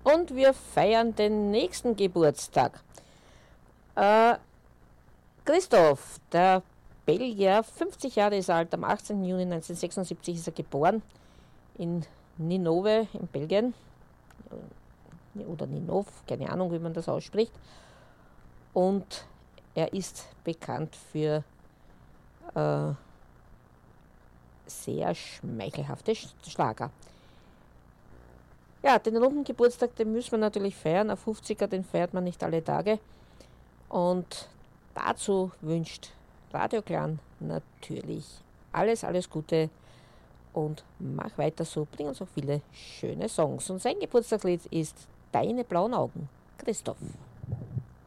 und wir feiern den nächsten Geburtstag. Christoph, der Belgier, 50 Jahre ist er alt, am 18. Juni 1976 ist er geboren in Ninove in Belgien. Oder Ninov, keine Ahnung, wie man das ausspricht. Und er ist bekannt für sehr schmeichelhafte Schlager. Ja, den runden Geburtstag, den müssen wir natürlich feiern. Ein 50er, den feiert man nicht alle Tage. Und dazu wünscht Radio Clan natürlich alles Gute und mach weiter so, bring uns auch viele schöne Songs. Und sein Geburtstagslied ist Deine blauen Augen, Christoph.